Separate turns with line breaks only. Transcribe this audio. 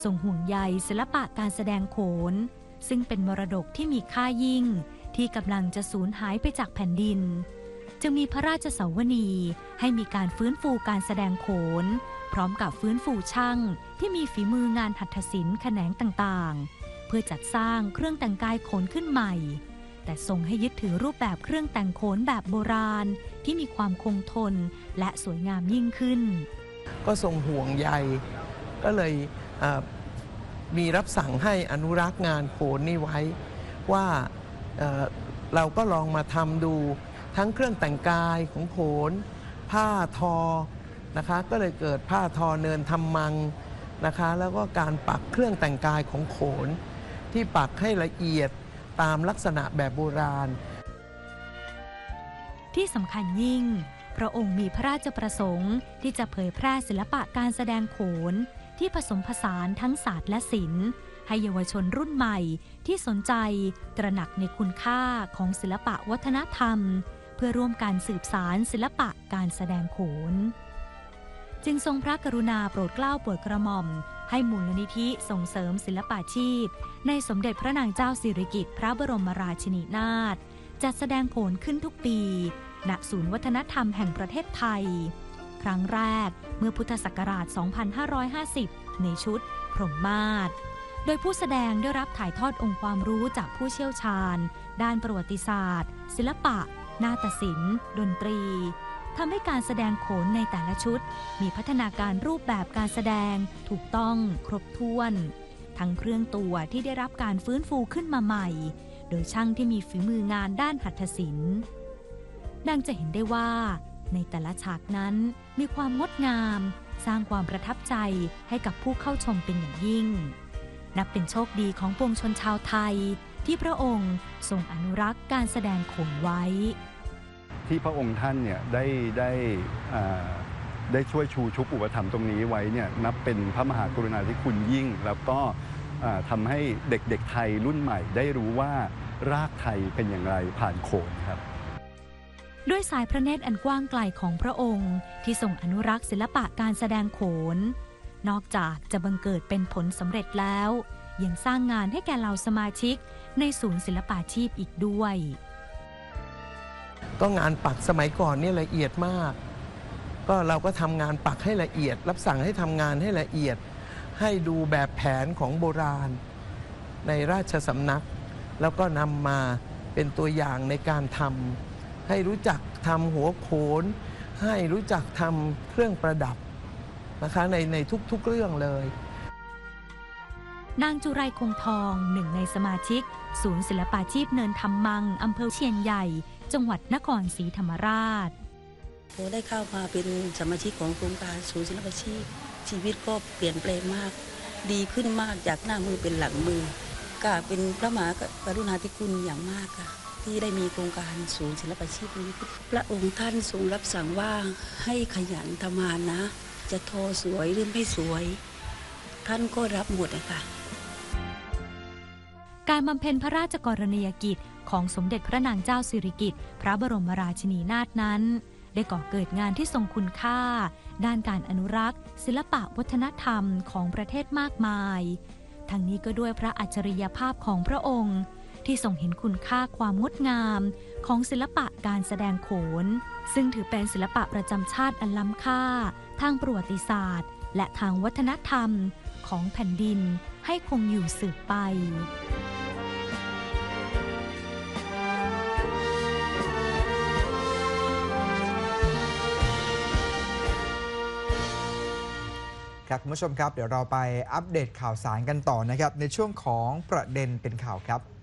ทรงห่วงใยศิลปะการแสดงโขนซึ่งเป็นมรดกที่มีค่ายิ่งที่กำลังจะสูญหายไปจากแผ่นดินจึงมีพระราชสวนีให้มีการฟื้นฟูการแสดงโขนพร้อมกับฟื้นฟูช่างที่มีฝีมืองานหัตถศิลป์แขนงต่างๆเพื่อจัดสร้างเครื่องแต่งกายโขนขึ้นใหม่แต่ทรงให้ยึดถือรูปแบบเครื่องแต่งโขนแบบโบราณที่มีความคงทนและสวยงามยิ่งขึ้น
ก็ทรงห่วงใยก็เลยมีรับสั่งให้อนุรักษ์งานโขนนี่ไว้ว่าเราก็ลองมาทำดูทั้งเครื่องแต่งกายของโขนผ้าทอนะคะก็เลยเกิดผ้าทอเนินทำมังนะคะแล้วก็การปักเครื่องแต่งกายของโขนที่ปักให้ละเอียดตามลักษณะแบบโบราณ
ที่สำคัญยิ่งพระองค์มีพระราชประสงค์ที่จะเผยแพร่ศิลปะการแสดงโขนที่ผสมผสานทั้งศาสตร์และศิลป์ให้เยาวชนรุ่นใหม่ที่สนใจตระหนักในคุณค่าของศิลปะวัฒนธรรมเพื่อร่วมการสืบสานศิลปะการแสดงโขนจึงทรงพระกรุณาโปรดเกล้าโปรดกระหม่อมให้มูลนิธิส่งเสริมศิลปาชีพในสมเด็จพระนางเจ้าสิริกิติ์พระบรมราชินีนาถจัดแสดงโขนขึ้นทุกปีณศูนย์วัฒนธรรมแห่งประเทศไทยครั้งแรกเมื่อพุทธศักราช 2550 ในชุดพรหมมาศโดยผู้แสดงได้รับถ่ายทอดองค์ความรู้จากผู้เชี่ยวชาญด้านประวัติศาสตร์ศิลปะนาฏศิลป์ดนตรีทำให้การแสดงโขนในแต่ละชุดมีพัฒนาการรูปแบบการแสดงถูกต้องครบถ้วนทั้งเครื่องตัวที่ได้รับการฟื้นฟูขึ้นมาใหม่โดยช่างที่มีฝีมืองานด้านหัตถศิลป์ดังจะเห็นได้ว่าในแต่ละฉากนั้นมีความงดงามสร้างความประทับใจให้กับผู้เข้าชมเป็นอย่างยิ่งนับเป็นโชคดีของปวงชนชาวไทยที่พระองค์ทรงอนุรักษ์การแสดงโขนไว้
ที่พระองค์ท่านเนี่ยได้ช่วยชูชุบอุปถัมภ์ตรงนี้ไว้เนี่ยนับเป็นพระมหากรุณาธิคุณยิ่งแล้วก็ทำให้เด็กๆไทยรุ่นใหม่ได้รู้ว่ารากไทยเป็นอย่างไรผ่านโขนครับ
ด้วยสายพระเนตรอันกว้างไกลของพระองค์ที่ทรงอนุรักษ์ศิลปะการแสดงโขนนอกจากจะบังเกิดเป็นผลสำเร็จแล้วยังสร้างงานให้แก่เหล่าสมาชิกในศูนย์ศิลปาชีพอีกด้วย
ก็งานปักสมัยก่อนนี่ละเอียดมากก็เราก็ทำงานปักให้ละเอียดรับสั่งให้ทำงานให้ละเอียดให้ดูแบบแผนของโบราณในราชสำนักแล้วก็นำมาเป็นตัวอย่างในการทำให้รู้จักทำหัวโขนให้รู้จักทำเครื่องประดับนะคะในทุกๆเรื่องเลย
นางจุไรคงทองหนึ่งในสมาชิกศูนย์ศิลปาชีพเนินธรรมังอำเภอเชียงใหญ่จังหวัดนครศรีธรรมราช
พอได้เข้ามาเป็นสมาชิกของโครงการศูนย์ศิลปาชีพชีวิตก็เปลี่ยนแปลงมากดีขึ้นมากจากหน้ามือเป็นหลังมือก็เป็นพระมหากรุณาธิคุณอย่างมากค่ะที่ได้มีโครงการศูนย์ศิลปาชีพนี้พระองค์ท่านทรงรับสั่งว่าให้ขยันทำงานนะจะทอสวยหรือไม่สวยท่านก็รับหมดนะคะ
การบำเพ็ญพระราชกรณียกิจของสมเด็จพระนางเจ้าสิริกิติ์พระบรมราชินีนาถนั้นได้ก่อเกิดงานที่ทรงคุณค่าด้านการอนุรักษ์ศิลปะวัฒนธรรมของประเทศมากมายทั้งนี้ก็ด้วยพระอัจฉริยภาพของพระองค์ที่ทรงเห็นคุณค่าความงดงามของศิลปะการแสดงโขนซึ่งถือเป็นศิลปะประจำชาติอันล้ำค่าทางประวัติศาสตร์และทางวัฒนธรรมของแผ่นดินให้คงอยู่สืบไป
คุณผู้ชมครับเดี๋ยวเราไปอัปเดตข่าวสารกันต่อนะครับในช่วงของประเด็นเป็นข่าวครับ